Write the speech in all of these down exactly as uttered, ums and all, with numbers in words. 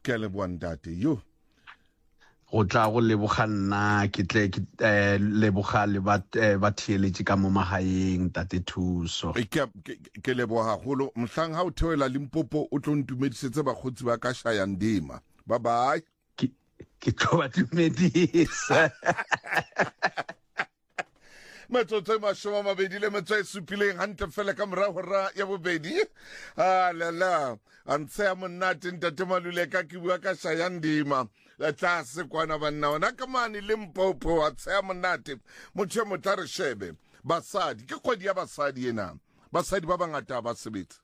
ke le boandate yo go tla go leboganna ke tle ke leboga le ba ba theeletše ka mo magaeng tate thuso ke ke leboga golo mhlang ha o theola Limpopo o tlo ntumedisetse bagotsi ba ka Shayandima bye bye ke ke tlo ba tumedisa metsotso e mashome a mabedi le metso e supileng hantle fela ka morago ra ya bobedi a la la a ntshe ya monate ntate Maluleka ke bua ka Shayandima la tlase kwana banna ona ka mane Limpopo a tsaya monate motho mo tla re shebe basadi ke kgwedi ya basadi ena basadi ba bangata ba sebetsa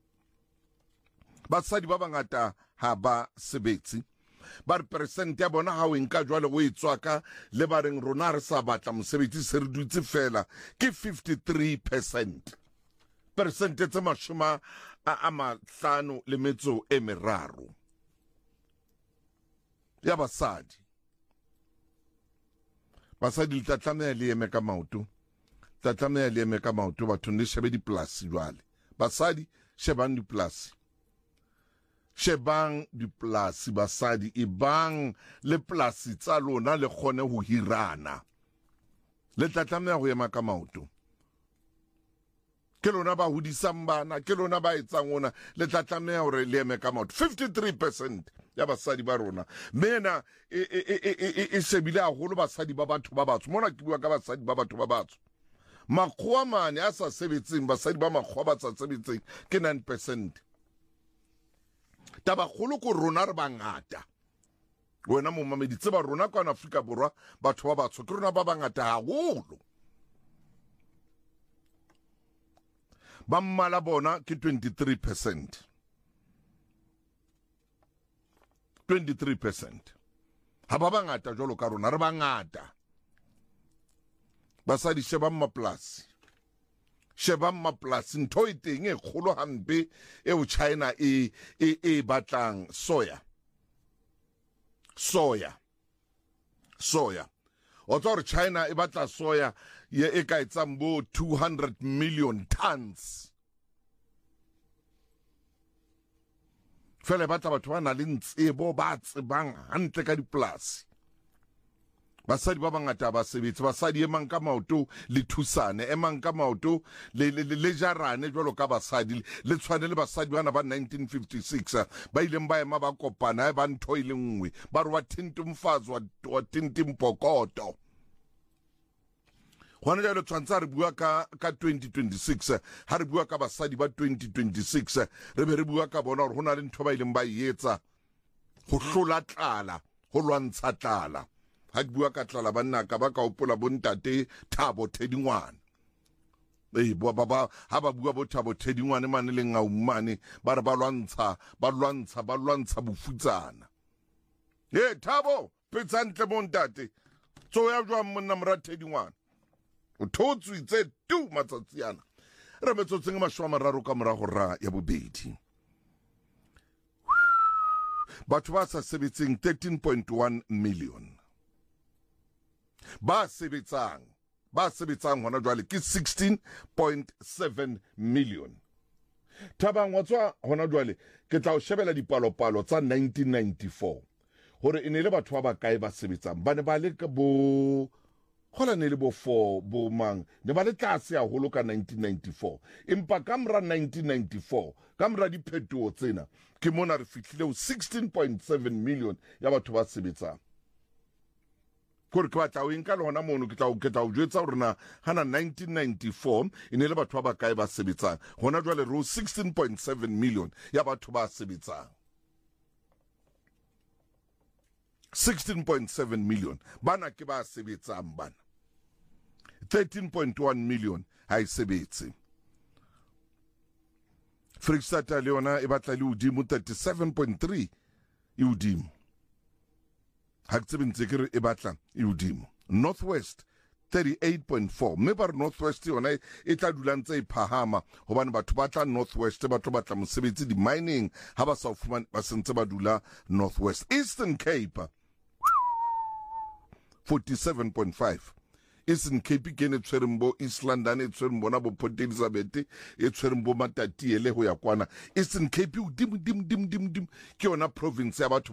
basadi ba bangata ha ba sebetsi ba re percent ya bona ha o enka jwale o etswaka le ba reng rona re sa batla mosebetsi se re dutse fela ke fifty-three percent percent tse mashoma a mahlano le metso e meraro ya basadi basadi le tlatlameha le eme ka maoto tlatlameha le eme ka maoto batho ne shebe dipolasi jwale basadi shebang dipolasi shebang dipolasi basadi e bang le polasi tsa lona le kgone ho hirana le tlatlameha ho ema ka maoto ke lona ba hodisang bana ke lona ba etsang ona le tlatlameha hore le eme ka maoto fifty-three percent ya basadi ba rona mena e e e e shebile haholo basadi ba batho ba batsho mona ke bua ka basadi ba batho ba batsho makgowa mane a sa sebetseng basadi ba makgowa ba sa sebetseng ke nine percent taba kgolo ko rona re bangata wena mo mamedi tseba rona kwa Afrika Borwa batho ba batsho ke rona ba bangata haholo ba mmala bona ke twenty-three percent twenty-three percent ha ba bangata jwalo ka rona re bangata basadi sheba maplasi sheba maplasi ntho e teng e kgolo hampe e o China e e e batlang soya soya soya o tsore China e batla soya ye e ka etsang bo two hundred million tons fele batla batho ba na le ntsebo ba tsebang hantle ka dipolasi basadi ba bangata ba sebetse basadi e mang ka maoto le thusane e mang ka maoto le le jarane jwalo ka basadi le tshwane le basadi bana ba nineteen fifty-six ba ileng ba ema ba kopana ba ntho ile nngwe ba re wa tintumfazwa wa tintimpokoto hwana jalo tshwantsa re bua ka ka twenty twenty-six ha re bua ka basadi ba twenty twenty-six re be re bua ka bona hore hona le ntho ba ileng ba etsa ho hlola tlala ho lwantsha tlala ha ke bua ka tlala banna ka ba ka opola bontate Thabo Thedingwane eh ba ba ha ba bua bo Thabo Thedingwane mane le ngau mane ba re ba lwantsha ba lwantsha ba lwantsha bofutsana eh Thabo petsantle bontate tso ya jwa monna mra Thedingwane o thotswe tse tu matsatsi yana re metsotseng mashwa mararo ka morago ra ya bobedi batho ba sa sebetseng thirteen point one million ba sebetsang ba sebetsang hona jwale ke sixteen point seven million tabang wa tswa hona jwale ke tla o shebela dipalopalo tsa nineteen ninety-four hore ene le batho ba kae ba sebetsang ba ne ba le ka bo hola ne le bo four bo mang ne ba le tlase haholo ka nineteen ninety-four empa ka mra nineteen ninety-four ka mra diphetoho tsena ke mona re fihlile sixteen point seven million ya batho ba sebetsang kore ke batla o enka le hona mono ke tla o ketla o jwetsa hore na hana nineteen ninety-four ene le batho ba kae ba sebetsang hona jwale ro sixteen point seven million ya batho ba sebetsang sixteen point seven million bana ke ba sebetsang bana thirteen point one million ha e sebetse Freestata le yona e batla le udimo thirty-seven point three e udimo ha ke tsebe ntse ke re e batla e udimo Northwest thirty-eight point four mme ba re Northwest yona e tla dula ntse e phahama hobane batho ba tla Northwest ba tlo batla mosebetsi di mining ha ba sa o fumana ba sentse ba dula Northwest Eastern Cape forty-seven point five Eastern Cape ke ne tshwerembo East London e tshwerembo na bo Port Elizabeth e tshwerembo Matatiele ho ya kwana Eastern Cape u dim dim dim dim dim ke yona province ya batho